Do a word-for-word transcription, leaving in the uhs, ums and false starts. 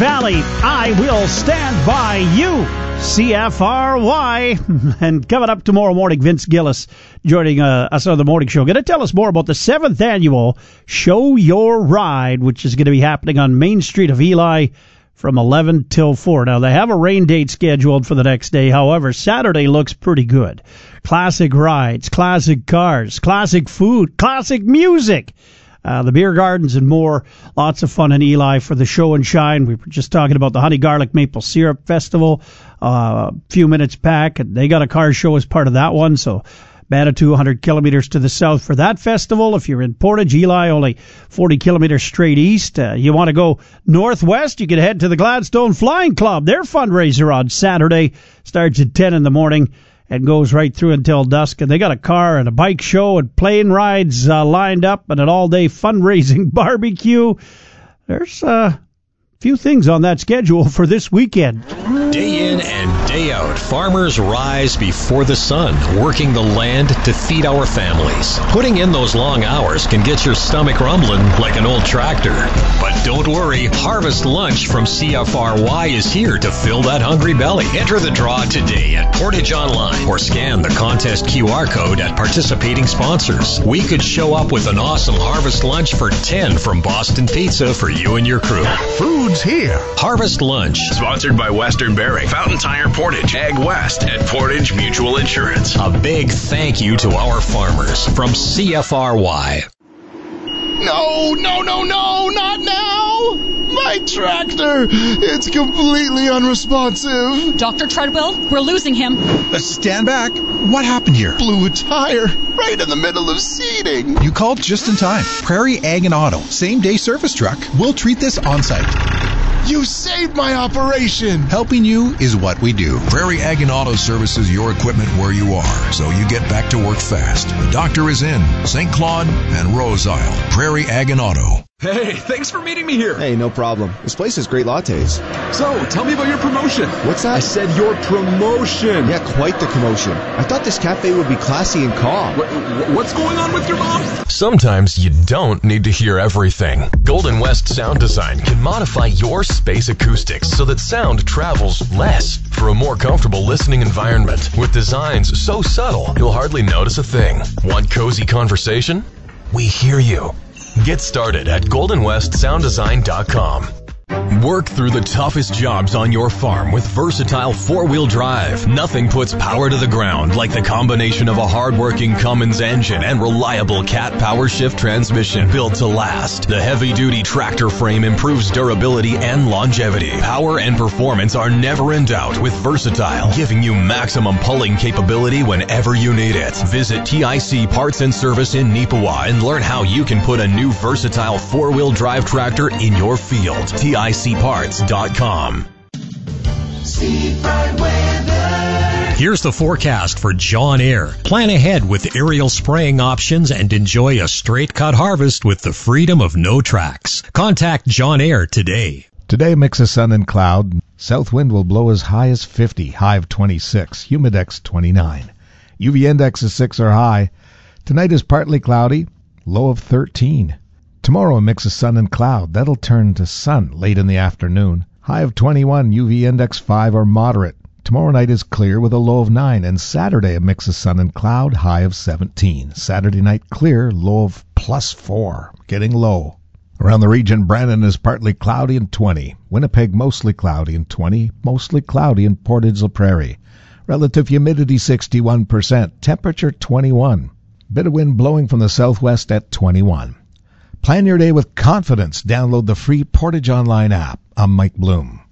Valley, I will stand by you. C F R Y. And coming up tomorrow morning, Vince Gillis joining uh, us on the morning show. Going to tell us more about the seventh annual Show Your Ride, which is going to be happening on Main Street of Eli from eleven till four. Now, they have a rain date scheduled for the next day. However, Saturday looks pretty good. Classic rides, classic cars, classic food, classic music. Uh, the beer gardens and more. Lots of fun in Eli for the show and shine. We were just talking about the Honey Garlic Maple Syrup Festival uh, a few minutes back. And they got a car show as part of that one. So Manitou, one hundred kilometers to the south for that festival. If you're in Portage, Eli, only forty kilometers straight east. Uh, you want to go northwest, you can head to the Gladstone Flying Club. Their fundraiser on Saturday starts at ten in the morning and goes right through until dusk. And they got a car and a bike show and plane rides uh, lined up and an all-day fundraising barbecue. There's uh, a few things on that schedule for this weekend. Day in and day out, farmers rise before the sun, working the land to feed our families. Putting in those long hours can get your stomach rumbling like an old tractor. But don't worry, Harvest Lunch from C F R Y is here to fill that hungry belly. Enter the draw today at Portage Online or scan the contest Q R code at participating sponsors. We could show up with an awesome Harvest Lunch for ten from Boston Pizza for you and your crew. Food's here. Harvest Lunch. Sponsored by Western Bearing, Fountain Tire Portage, Ag West, and Portage Mutual Insurance. A big thank you to our farmers from C F R Y. No, no, no, no, not now! My tractor! It's completely unresponsive. Doctor Treadwell, we're losing him. Uh, stand back. What happened here? Blew a tire right in the middle of seeding. You called just in time. Prairie Ag and Auto, same day service truck. We'll treat this on site. You saved my operation! Helping you is what we do. Prairie Ag and Auto services your equipment where you are, so you get back to work fast. The doctor is in Saint Claude and Rose Isle. Prairie Ag and Auto. Hey, thanks for meeting me here. Hey, no problem. This place has great lattes. So, tell me about your promotion. What's that? I said your promotion. Yeah, quite the commotion. I thought this cafe would be classy and calm. What, what's going on with your mom? Sometimes you don't need to hear everything. Golden West Sound Design can modify your space acoustics so that sound travels less for a more comfortable listening environment. With designs so subtle, you'll hardly notice a thing. Want cozy conversation? We hear you. Get started at golden west sound design dot com. Work through the toughest jobs on your farm with versatile four-wheel drive. Nothing puts power to the ground like the combination of a hard-working Cummins engine and reliable Cat Power Shift transmission built to last. The heavy-duty tractor frame improves durability and longevity. Power and performance are never in doubt with Versatile, giving you maximum pulling capability whenever you need it. Visit T I C Parts and Service in Neepawa and learn how you can put a new versatile four-wheel drive tractor in your field. T I C parts dot com. Here's the forecast for John Eyre. Plan ahead with aerial spraying options and enjoy a straight cut harvest with the freedom of no tracks. Contact John Eyre today. Today, mix of sun and cloud. South wind will blow as high as fifty, high of twenty-six, humidex twenty-nine. U V index is six or high. Tonight is partly cloudy, low of thirteen. Tomorrow, a mix of sun and cloud. That'll turn to sun late in the afternoon. High of twenty-one, U V index five or moderate. Tomorrow night is clear with a low of nine. And Saturday, a mix of sun and cloud, high of seventeen. Saturday night clear, low of plus four, getting low. Around the region, Brandon is partly cloudy and twenty. Winnipeg, mostly cloudy and twenty. Mostly cloudy in Portage la Prairie. Relative humidity, sixty-one percent. Temperature, twenty-one. Bit of wind blowing from the southwest at twenty-one. Plan your day with confidence. Download the free Portage Online app. I'm Mike Bloom.